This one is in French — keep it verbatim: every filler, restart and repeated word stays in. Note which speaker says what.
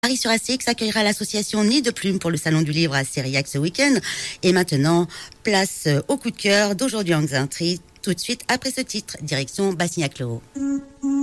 Speaker 1: Paris-sur-Astix accueillera l'association Nid de Plume pour le Salon du Livre à Sériac ce week-end. Et maintenant, place au coup de cœur d'aujourd'hui en Xainterie. Tout de suite après ce titre, direction Bassignac-le-Haut.